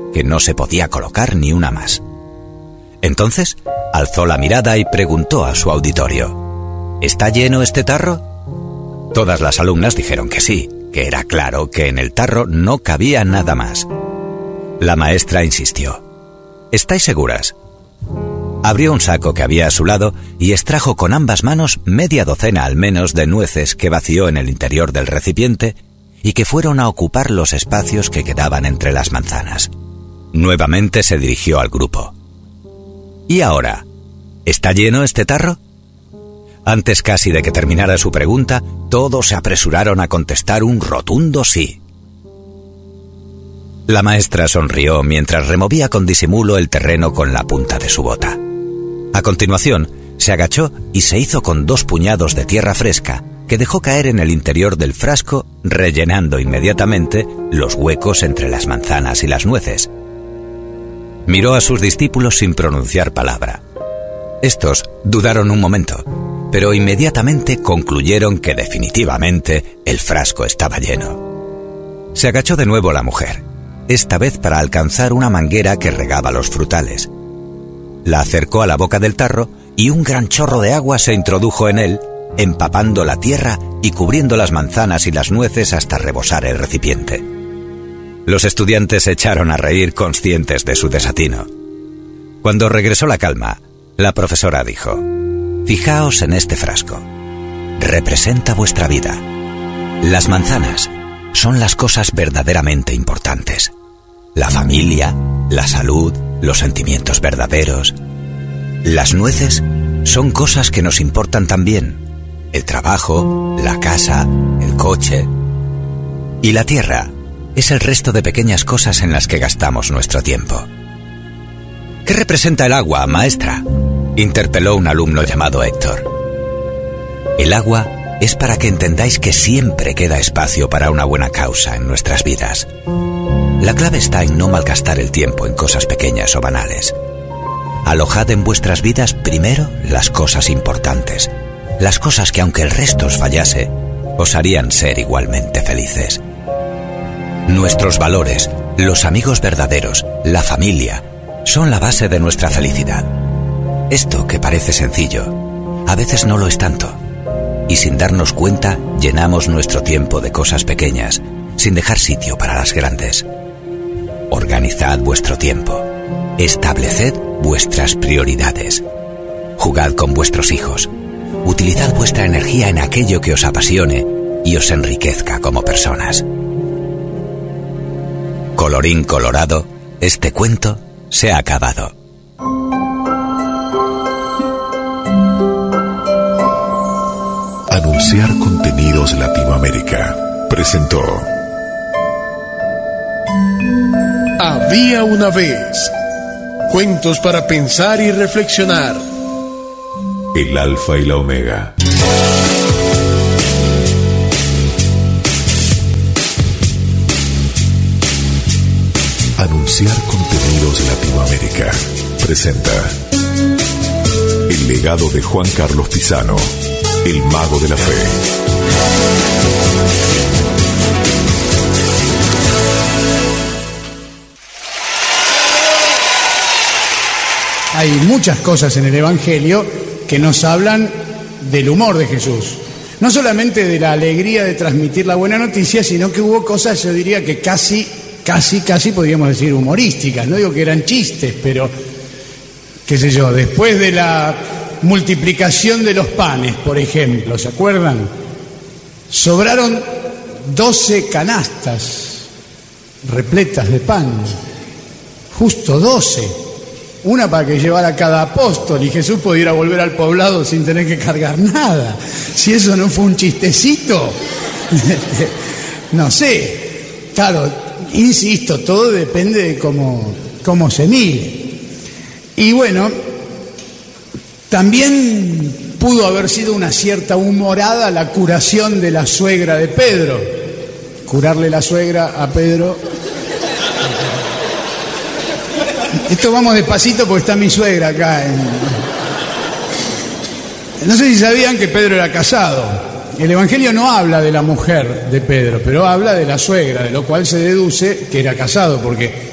que no se podía colocar ni una más. Entonces, alzó la mirada y preguntó a su auditorio: ¿está lleno este tarro? Todas las alumnas dijeron que sí, que era claro que en el tarro no cabía nada más. La maestra insistió: ¿estáis seguras? Abrió un saco que había a su lado y extrajo con ambas manos media docena al menos de nueces que vació en el interior del recipiente y que fueron a ocupar los espacios que quedaban entre las manzanas. Nuevamente se dirigió al grupo. ¿Y ahora? ¿Está lleno este tarro? Antes casi de que terminara su pregunta, todos se apresuraron a contestar un rotundo sí. La maestra sonrió mientras removía con disimulo el terreno con la punta de su bota. A continuación, se agachó y se hizo con 2 puñados de tierra fresca que dejó caer en el interior del frasco, rellenando inmediatamente los huecos entre las manzanas y las nueces. Miró a sus discípulos sin pronunciar palabra. Estos dudaron un momento, pero inmediatamente concluyeron que definitivamente el frasco estaba lleno. Se agachó de nuevo la mujer, esta vez para alcanzar una manguera que regaba los frutales. La acercó a la boca del tarro y un gran chorro de agua se introdujo en él, empapando la tierra y cubriendo las manzanas y las nueces hasta rebosar el recipiente. Los estudiantes se echaron a reír conscientes de su desatino. Cuando regresó la calma, la profesora dijo: «Fijaos en este frasco. Representa vuestra vida. Las manzanas son las cosas verdaderamente importantes. La familia, la salud, los sentimientos verdaderos. Las nueces son cosas que nos importan también. El trabajo, la casa, el coche. Y la tierra es el resto de pequeñas cosas en las que gastamos nuestro tiempo». «¿Qué representa el agua, maestra?», interpeló un alumno llamado Héctor. «El agua es para que entendáis que siempre queda espacio para una buena causa en nuestras vidas. La clave está en no malgastar el tiempo en cosas pequeñas o banales. Alojad en vuestras vidas primero las cosas importantes, las cosas que aunque el resto os fallase, os harían ser igualmente felices. Nuestros valores, los amigos verdaderos, la familia, son la base de nuestra felicidad. Esto que parece sencillo, a veces no lo es tanto. Y sin darnos cuenta, llenamos nuestro tiempo de cosas pequeñas, sin dejar sitio para las grandes. Organizad vuestro tiempo. Estableced vuestras prioridades. Jugad con vuestros hijos. Utilizad vuestra energía en aquello que os apasione y os enriquezca como personas». Colorín colorado, este cuento se ha acabado. Anunciar Contenidos Latinoamérica presentó Había una vez. Cuentos para pensar y reflexionar. El Alfa y la Omega. Anunciar Contenidos Latinoamérica presenta el legado de Juan Carlos Pisano, el mago de la fe. Hay muchas cosas en el Evangelio que nos hablan del humor de Jesús. No solamente de la alegría de transmitir la buena noticia, sino que hubo cosas, yo diría que casi podríamos decir humorísticas. No digo que eran chistes, pero qué sé yo, después de la multiplicación de los panes, por ejemplo, ¿se acuerdan? Sobraron 12 canastas repletas de pan, justo 12, una para que llevara cada apóstol y Jesús pudiera volver al poblado sin tener que cargar nada. Si eso no fue un chistecito, no sé. Claro, insisto, todo depende de cómo se mire. Y bueno, también pudo haber sido una cierta humorada la curación de la suegra de Pedro. Curarle la suegra a Pedro. Esto vamos despacito porque está mi suegra acá. No sé si sabían que Pedro era casado. El Evangelio no habla de la mujer de Pedro, pero habla de la suegra, de lo cual se deduce que era casado, porque